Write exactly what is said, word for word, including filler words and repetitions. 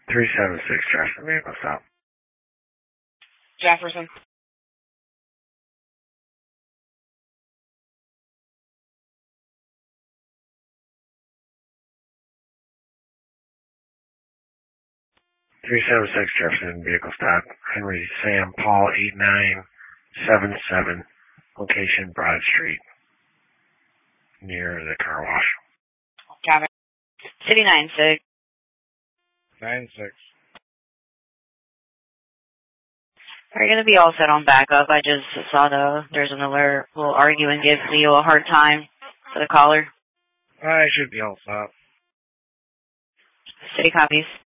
three seven six Jefferson vehicle stop. Jefferson. three seven six Jefferson vehicle stop. Henry Sam Paul eight nine seven seven. Location Broad Street. Near the car wash. Copy. City nine six. nine six. Are you going to be all set on backup? I just saw the, there's an alert. We'll argue and give Leo a hard time for the caller. I should be all set. City copies.